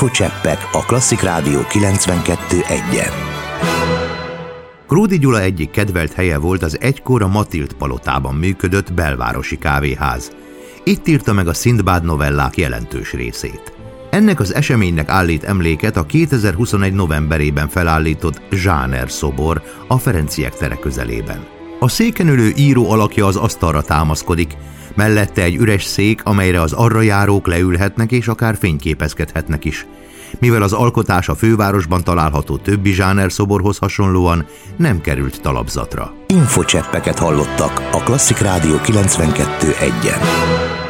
Infocseppek a Klasszik Rádió 92.1-en. Kródi Gyula egyik kedvelt helye volt az egykor a Matild palotában működött belvárosi kávéház. Itt írta meg a Szindbád novellák jelentős részét. Ennek az eseménynek állít emléket a 2021. novemberében felállított Zsáner szobor a Ferenciek tere közelében. A széken ülő író alakja az asztalra támaszkodik, mellette egy üres szék, amelyre az arra járók leülhetnek és akár fényképezkedhetnek is. Mivel az alkotás a fővárosban található többi Zsáner szoborhoz hasonlóan nem került talapzatra. Infocseppeket hallottak a Klasszik Rádió 92.1-en.